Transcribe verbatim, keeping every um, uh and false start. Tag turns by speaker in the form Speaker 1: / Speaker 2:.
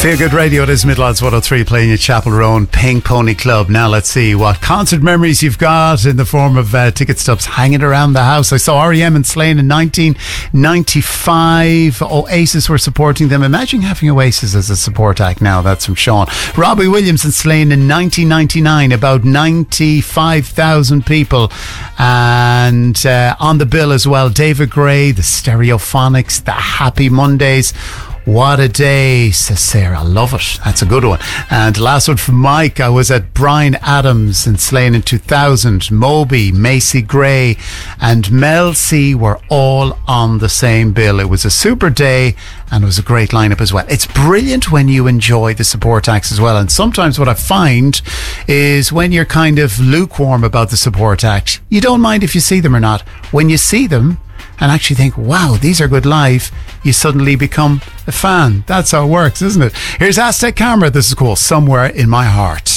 Speaker 1: Feel Good Radio, it is Midlands one oh three, playing at Chapel Roan, Pink Pony Club. Now let's see what concert memories you've got in the form of uh, ticket stubs hanging around the house. I saw R E M in Slane in nineteen ninety-five. Oasis were supporting them. Imagine having Oasis as a support act now. That's from Sean. Robbie Williams in Slane in nineteen ninety-nine, about ninety-five thousand people. And uh, on the bill as well, David Gray, the Stereophonics, the Happy Mondays. What a day, says Sarah. Love it. That's a good one. And last one from Mike. I was at Brian Adams in Slane in two thousand. Moby, Macy Gray and Mel C were all on the same bill. It was a super day and it was a great lineup as well. It's brilliant when you enjoy the support acts as well. And sometimes what I find is when you're kind of lukewarm about the support act, you don't mind if you see them or not. When you see them and actually think, wow, these are good live, you suddenly become a fan. That's how it works, isn't it? Here's Aztec Camera. This is called Somewhere in My Heart.